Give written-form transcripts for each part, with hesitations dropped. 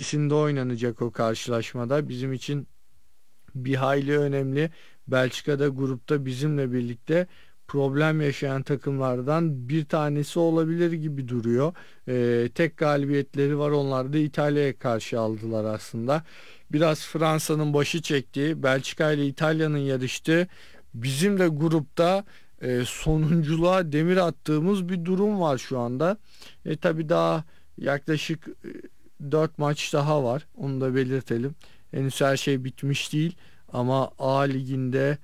Nice'inde oynanacak o karşılaşmada. Bizim için bir hayli önemli. Belçika'da grupta bizimle birlikte problem yaşayan takımlardan bir tanesi olabilir gibi duruyor. Tek galibiyetleri var. Onlar da İtalya'ya karşı aldılar aslında. Biraz Fransa'nın başı çektiği, Belçika ile İtalya'nın yarıştığı, bizim de grupta sonunculuğa demir attığımız bir durum var şu anda. Tabii daha yaklaşık 4 maç daha var. Onu da belirtelim. Henüz her şey bitmiş değil. Ama A liginde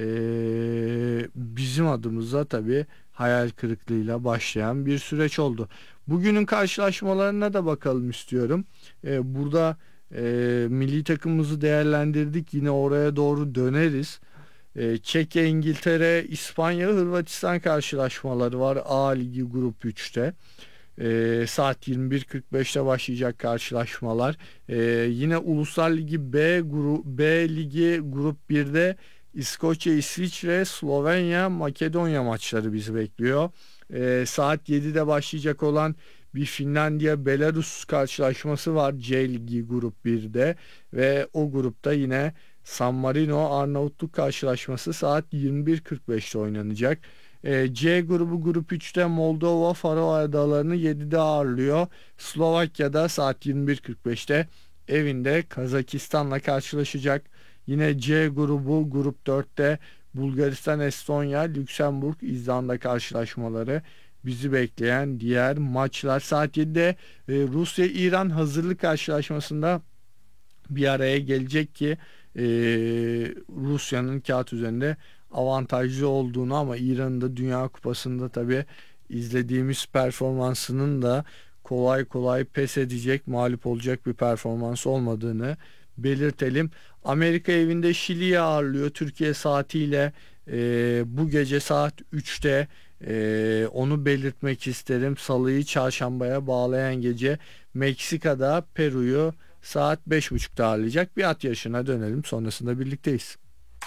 bizim adımıza tabii hayal kırıklığıyla başlayan bir süreç oldu. Bugünün karşılaşmalarına da bakalım istiyorum. Burada milli takımımızı değerlendirdik. Yine oraya doğru döneriz. Çekya, İngiltere, İspanya, Hırvatistan karşılaşmaları var. A ligi grup 3'te. Saat 21.45'te başlayacak karşılaşmalar. Yine Uluslar Ligi B Ligi grup 1'de İskoçya, İsviçre, Slovenya, Makedonya maçları bizi bekliyor. Saat 7'de başlayacak olan bir Finlandiya Belarus karşılaşması var C Ligi grup 1'de ve o grupta yine San Marino Arnavutluk karşılaşması saat 21.45'te oynanacak. C grubu grup 3'te Moldova Faroe Adalarını 7'de ağırlıyor. Slovakya'da saat 21.45'te evinde Kazakistan'la karşılaşacak. Yine C grubu grup 4'te Bulgaristan, Estonya, Lüksemburg, İzlanda karşılaşmaları bizi bekleyen diğer maçlar. Saat 7'de Rusya-İran hazırlık karşılaşmasında bir araya gelecek ki Rusya'nın kağıt üzerinde avantajlı olduğunu ama İran'ın da Dünya Kupası'nda tabi izlediğimiz performansının da kolay kolay pes edecek, mağlup olacak bir performans olmadığını belirtelim. Amerika evinde Şili'yi ağırlıyor. Türkiye saatiyle bu gece saat 3'te onu belirtmek isterim. Salıyı çarşambaya bağlayan gece Meksika'da Peru'yu saat 5.30'da ağırlayacak. Bir at yarışına dönelim. Sonrasında birlikteyiz.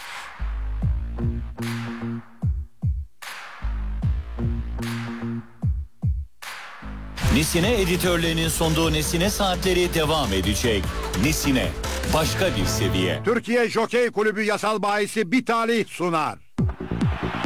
Nisine editörlerinin sunduğu Nisine saatleri devam edecek. Nisine başka bir seviye. Türkiye Jokey Kulübü yasal bahisi bir talih sunar.